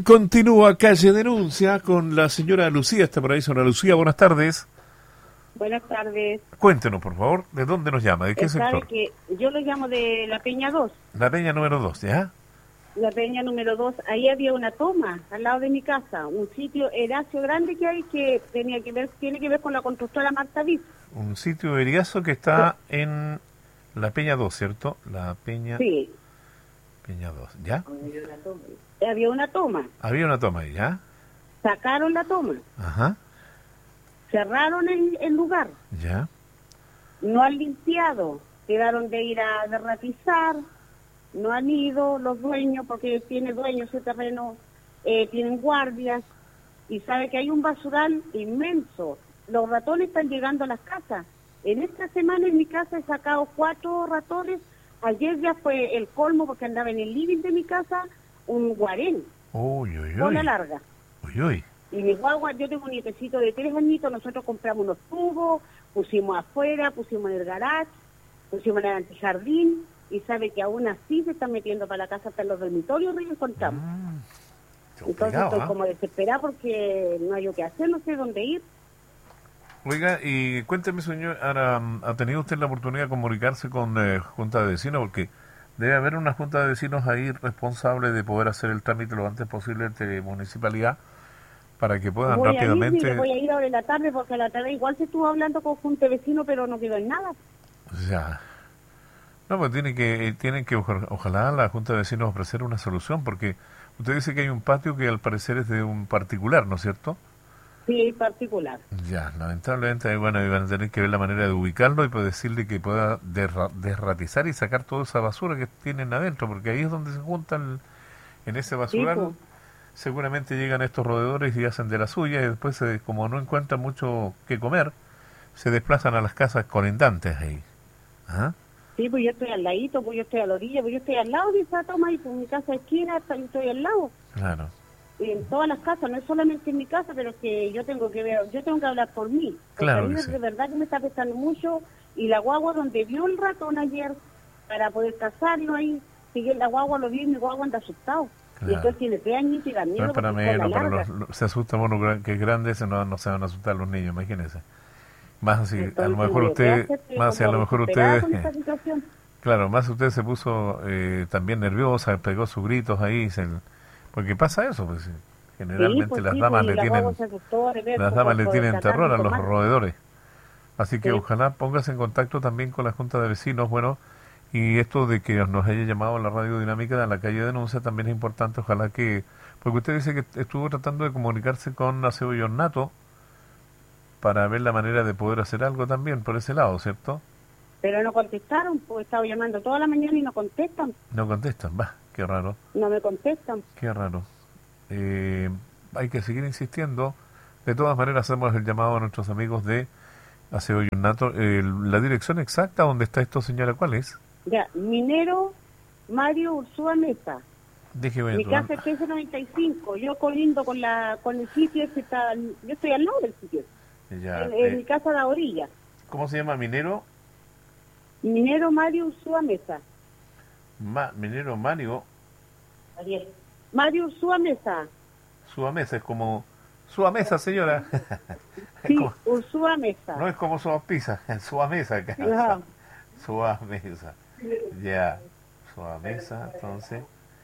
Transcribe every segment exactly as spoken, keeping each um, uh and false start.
Continúa Calle Denuncia con la señora Lucía. Está por ahí, señora Lucía. Buenas tardes. Buenas tardes. Cuéntenos, por favor, ¿de dónde nos llama? ¿De qué Sabe sector? que yo lo llamo de la Peña dos. La Peña número dos, ¿ya? La Peña número dos. Ahí había una toma al lado de mi casa, un sitio Eracio grande que hay que tenía que ver tiene que ver con la constructora Marta Viz. Un sitio eriazo que está en la Peña dos, ¿cierto? La Peña... Sí. Peña dos, ¿ya? Había una toma. Había una toma ahí, ¿ya? Sacaron la toma. Ajá. Cerraron el, el lugar. ¿Ya? No han limpiado. Quedaron de ir a derratizar. No han ido los dueños, porque tiene dueños ese terreno, eh, tienen guardias. Y sabe que hay un basural inmenso. Los ratones están llegando a las casas. En esta semana en mi casa he sacado cuatro ratones. Ayer ya fue el colmo porque andaba en el living de mi casa un guarén. Uy, uy, uy. Con la larga. Uy, uy. Y mi guagua, yo tengo un nietecito de tres añitos, nosotros compramos unos tubos, pusimos afuera, pusimos en el garage, pusimos en el antijardín, y sabe que aún así se están metiendo para la casa hasta los dormitorios y encontramos. Mm, Entonces estoy ¿eh? como desesperada porque no hay yo qué hacer, no sé dónde ir. Oiga, y cuénteme, señor, ahora, ¿ha tenido usted la oportunidad de comunicarse con eh, Junta de Vecinos? Porque debe haber una Junta de Vecinos ahí responsable de poder hacer el trámite lo antes posible de municipalidad para que puedan voy rápidamente... A ir, mire, voy a ir ahora en la tarde porque a la tarde igual se estuvo hablando con Junta de Vecinos, pero no quedó en nada. O sea, no, pues tiene que, tienen que, ojalá la Junta de Vecinos ofrecer una solución, porque usted dice que hay un patio que al parecer es de un particular, ¿no es cierto? Sí, particular. Ya, lamentablemente, bueno, van a tener que ver la manera de ubicarlo y pues decirle que pueda derra, derratizar y sacar toda esa basura que tienen adentro, porque ahí es donde se juntan en ese basural. Sí, pues. Seguramente llegan estos roedores y hacen de la suya y después, se, como no encuentran mucho que comer, se desplazan a las casas colindantes ahí. ¿Ah? Sí, pues yo estoy al ladito, pues yo estoy a la orilla, pues yo estoy al lado de esa toma y pues mi casa de esquina, yo estoy al lado. Claro. Y en todas las casas, no es solamente en mi casa, pero es que yo tengo que ver, yo tengo que hablar por mí. Porque claro a mí que sí. De verdad que me está afectando mucho. Y la guagua donde vio el ratón ayer, para poder cazarlo ahí, sigue la guagua, lo vio y mi guagua anda asustado. Claro. Y después tiene tres añitos y da miedo. No, para mí, no, para los, los, se asusta uno que es grande, se no, no se van a asustar los niños, imagínense. Más así, entonces, a lo mejor usted, más si a lo mejor usted, claro, más usted se puso eh, también nerviosa, pegó sus gritos ahí, se, porque pasa eso, pues generalmente sí, pues, las sí, damas pues, le tienen, las damas le tienen terror a los más. roedores. Así que sí. Ojalá póngase en contacto también con la Junta de Vecinos, bueno, y esto de que nos haya llamado a la radio dinámica de la calle Denuncia también es importante, ojalá que, porque usted dice que estuvo tratando de comunicarse con Aseo y Ornato para ver la manera de poder hacer algo también por ese lado, ¿cierto? Pero no contestaron, pues he estado llamando toda la mañana y no contestan. No contestan, va, qué raro. No me contestan. Qué raro. Eh, hay que seguir insistiendo. De todas maneras hacemos el llamado a nuestros amigos de Aseo y Ornato. Eh, la dirección exacta donde está esto, señora, ¿cuál es? Ya, Minero Mario Ursúa Mesa. Déjeme Mi casa es trece noventa y cinco. Yo colindo con la con el sitio ese está, yo estoy al lado del sitio. Ya, en, eh, en mi casa a la orilla. ¿Cómo se llama? Minero. Minero Mario Ursúa Mesa. Ma, Minero Mario. Ariel. Mario Ursúa Mesa. Ursúa Mesa es como Sua Mesa, señora. Sí, como, Ursúa Mesa. No es como Sua Pizza, Sua Mesa. No. Sua Mesa. Ya, Sua Mesa, entonces.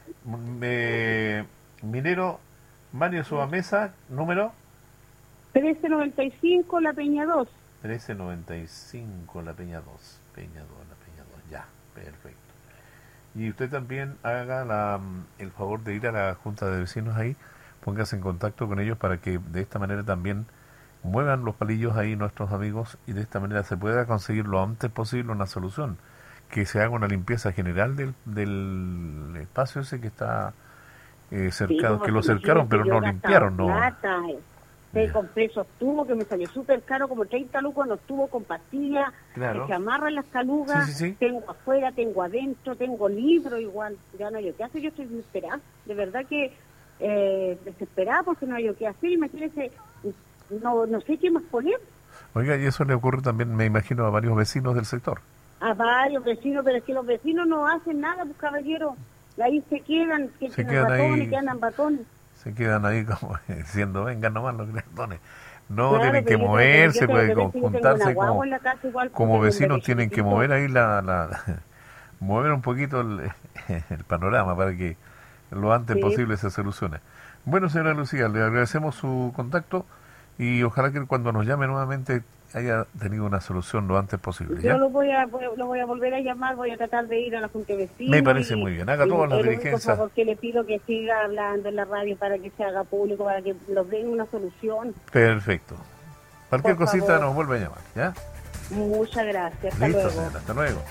Me, Minero Mario Sua Mesa, número trece noventa y cinco, La Peña dos. trece noventa y cinco, La Peña dos. Peña dos, La Peña dos, ya, perfecto. Y usted también haga la, el favor de ir a la Junta de Vecinos ahí, póngase en contacto con ellos para que de esta manera también muevan los palillos ahí nuestros amigos y de esta manera se pueda conseguir lo antes posible una solución, que se haga una limpieza general del, del espacio ese que está eh, cercado, sí, que lo cercaron pero no limpiaron, no. Plata, te compré esos tubos que me salió súper caro, como treinta lucas, los tubos con pastillas, claro. Que se amarran las calugas, sí, sí, sí. Tengo afuera, tengo adentro, tengo libro igual, ya no hay yo qué hacer, yo estoy desesperada, de verdad que eh, desesperada porque no hay yo qué hacer, imagínese, no, no sé qué más poner. Oiga, y eso le ocurre también, me imagino, a varios vecinos del sector. A varios vecinos, pero es que los vecinos no hacen nada, pues caballero, ahí se quedan, que se tienen ratones, ahí... que andan ratones. Se quedan ahí como diciendo, vengan nomás los gratones. No, claro, tienen que moverse, puede juntarse como, como vecinos, tienen que mover ahí la, la, la mover un poquito el, el panorama para que lo antes sí. posible se solucione. Bueno, señora Lucía, le agradecemos su contacto y ojalá que cuando nos llame nuevamente haya tenido una solución lo antes posible. ¿ya? Yo lo voy, a, lo voy a volver a llamar, voy a tratar de ir a la Junta de Vecinos. Me parece y, muy bien, haga todas las diligencias. Por favor, que le pido que siga hablando en la radio para que se haga público, para que nos den una solución. Perfecto. Cualquier por cosita favor. Nos vuelve a llamar, ¿ya? Muchas gracias, hasta Listo, luego. Señora, hasta luego.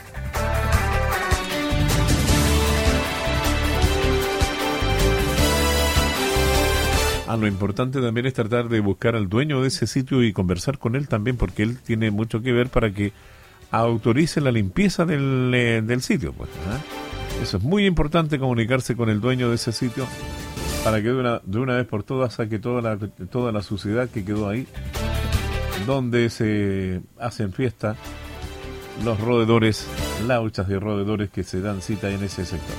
Ah, lo importante también es tratar de buscar al dueño de ese sitio y conversar con él también, porque él tiene mucho que ver para que autorice la limpieza del, eh, del sitio. Pues, ¿eh? Eso es muy importante, comunicarse con el dueño de ese sitio para que de una, de una vez por todas saque toda la, toda la suciedad que quedó ahí, donde se hacen fiesta los roedores, lauchas de roedores que se dan cita en ese sector.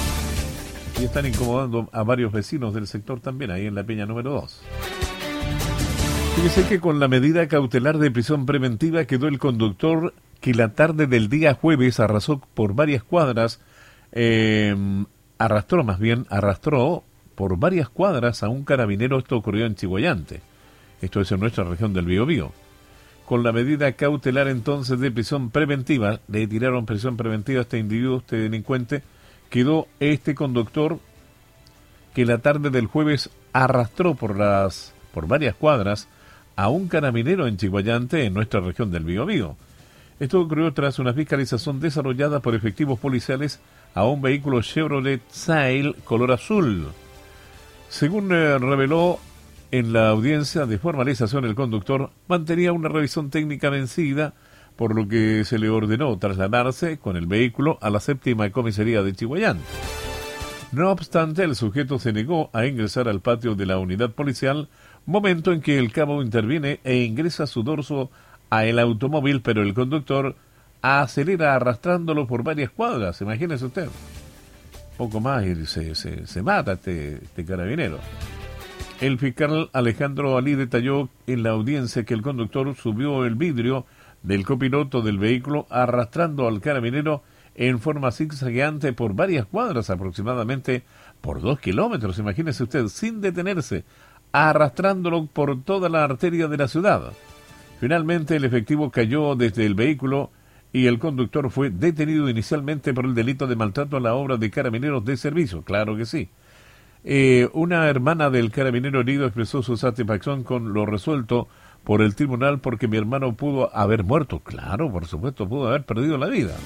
Y están incomodando a varios vecinos del sector también, ahí en la Peña número dos. Fíjese que con la medida cautelar de prisión preventiva quedó el conductor que la tarde del día jueves arrasó por varias cuadras, eh, arrastró más bien, arrastró por varias cuadras a un carabinero. Esto ocurrió en Chiguayante. Esto es en nuestra región del Biobío. Con la medida cautelar entonces de prisión preventiva, le tiraron prisión preventiva a este individuo, este delincuente, quedó este conductor que la tarde del jueves arrastró por las por varias cuadras a un carabinero en Chiguayante, en nuestra región del Biobío. Esto ocurrió tras una fiscalización desarrollada por efectivos policiales a un vehículo Chevrolet Sail color azul. Según eh, reveló en la audiencia de formalización, el conductor mantenía una revisión técnica vencida, por lo que se le ordenó trasladarse con el vehículo a la séptima comisaría de Chiguayante. No obstante, el sujeto se negó a ingresar al patio de la unidad policial, momento en que el cabo interviene e ingresa su dorso a el automóvil, pero el conductor acelera arrastrándolo por varias cuadras. Imagínese usted. Poco más y se, se, se mata este, este carabinero. El fiscal Alejandro Alí detalló en la audiencia que el conductor subió el vidrio del copiloto del vehículo arrastrando al carabinero en forma zigzagueante por varias cuadras, aproximadamente por dos kilómetros, imagínese usted, sin detenerse, arrastrándolo por toda la arteria de la ciudad. Finalmente el efectivo cayó desde el vehículo y el conductor fue detenido inicialmente por el delito de maltrato a la obra de carabineros de servicio, claro que sí. Eh, una hermana del carabinero herido expresó su satisfacción con lo resuelto por el tribunal porque mi hermano pudo haber muerto. Claro, por supuesto, pudo haber perdido la vida.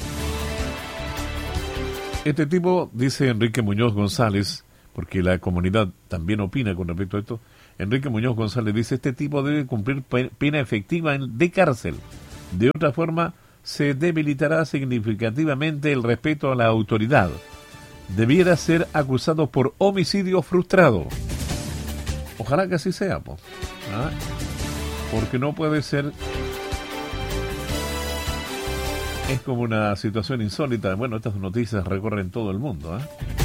Este tipo, dice Enrique Muñoz González, porque la comunidad también opina con respecto a esto, Enrique Muñoz González dice, este tipo debe cumplir pena efectiva de cárcel. De otra forma, se debilitará significativamente el respeto a la autoridad. Debiera ser acusado por homicidio frustrado. Ojalá que así sea, pues. ¿Ah? Porque no puede ser. Es como una situación insólita. Bueno, estas noticias recorren todo el mundo, ¿eh?